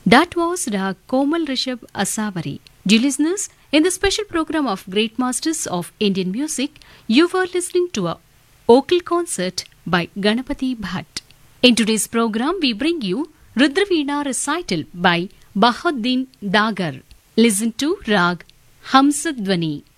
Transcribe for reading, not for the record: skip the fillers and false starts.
That was Rag Komal Rishabh Asavari. Dear listeners, in the special program of Great Masters of Indian Music, you were listening to a vocal concert by Ganapati Bhatt. In today's program, we bring you Rudraveena recital by Bahuddin Dagar. Listen to Rag Hamsadvani.